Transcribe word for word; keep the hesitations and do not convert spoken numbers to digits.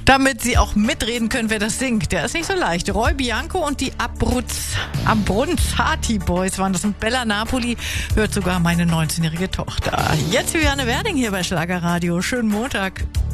Damit Sie auch mitreden können, wer das singt. Der ist nicht so leicht. Roy Bianco und die Abruz, Abronzati Boys waren das. Und Bella Napoli hört sogar meine neunzehnjährige Tochter. Jetzt Juliane Werding hier bei Schlagerradio. Schönen Montag.